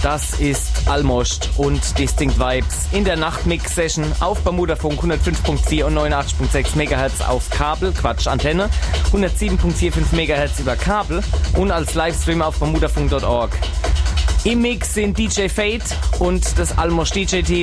Das ist Almost und Distinct Vibes in der Nachtmix-Session auf Bermudafunk 105.4 und 89.6 MHz auf Kabel, Antenne, 107.45 MHz über Kabel und als Livestream auf bermudafunk.org. Im Mix sind DJ Fate und das Almost DJ Team.